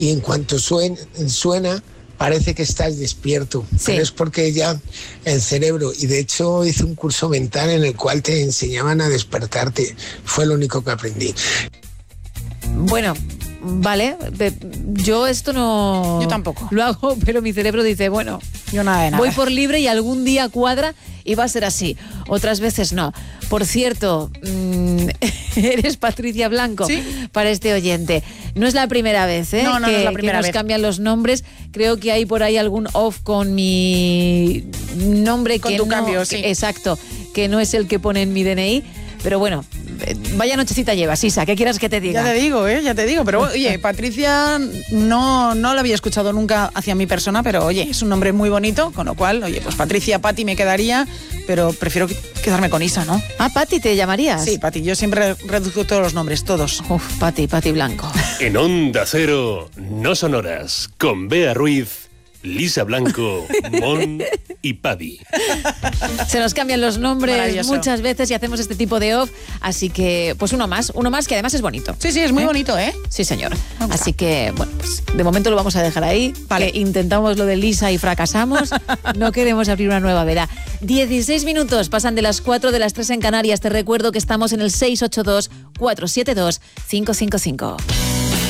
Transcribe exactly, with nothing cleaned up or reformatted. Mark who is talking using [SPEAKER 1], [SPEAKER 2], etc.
[SPEAKER 1] y en cuanto suena, suena parece que estás despierto, sí. Pero es porque ya el cerebro, y de hecho hice un curso mental en el cual te enseñaban a despertarte, fue lo único que aprendí.
[SPEAKER 2] Bueno, vale, yo esto no...
[SPEAKER 3] Yo tampoco.
[SPEAKER 2] Lo hago, pero mi cerebro dice, bueno,
[SPEAKER 3] yo nada de nada.
[SPEAKER 2] Voy por libre y algún día cuadra y va a ser así. Otras veces no. Por cierto, mmm, eres Patricia Blanco, ¿sí? Para este oyente. No es la primera vez, ¿eh?
[SPEAKER 3] No, no,
[SPEAKER 2] que,
[SPEAKER 3] no es la primera
[SPEAKER 2] que nos
[SPEAKER 3] vez.
[SPEAKER 2] cambian los nombres. Creo que hay por ahí algún off con mi nombre
[SPEAKER 3] con
[SPEAKER 2] que
[SPEAKER 3] tu
[SPEAKER 2] no...
[SPEAKER 3] cambio, sí.
[SPEAKER 2] Exacto, que no es el que pone en mi D N I. Pero bueno, vaya nochecita llevas, Isa, ¿qué quieras que te diga?
[SPEAKER 3] Ya te digo, ¿eh? Ya te digo. Pero oye, Patricia no, no la había escuchado nunca hacia mi persona, pero oye, es un nombre muy bonito, con lo cual, oye, pues Patricia, Pati me quedaría, pero prefiero quedarme con Isa, ¿no?
[SPEAKER 2] Ah, Pati, ¿te llamarías?
[SPEAKER 3] Sí, Pati, yo siempre reduzco todos los nombres, todos.
[SPEAKER 2] Uf, Pati, Pati Blanco.
[SPEAKER 4] En Onda Cero, no sonoras, con Bea Ruiz, Lisa Blanco, Mon y Paddy.
[SPEAKER 2] Se nos cambian los nombres muchas veces y hacemos este tipo de off, así que pues uno más, uno más que además es bonito.
[SPEAKER 3] Sí, sí, es muy
[SPEAKER 2] ¿Eh?
[SPEAKER 3] bonito, ¿eh?
[SPEAKER 2] Sí, señor. Así que, bueno, pues de momento lo vamos a dejar ahí. Vale. Que intentamos lo de Lisa y fracasamos. No queremos abrir una nueva veda. dieciséis minutos pasan de las cuatro de las tres en Canarias. Te recuerdo que estamos en el seis ocho dos, cuatro siete dos, cinco cinco cinco.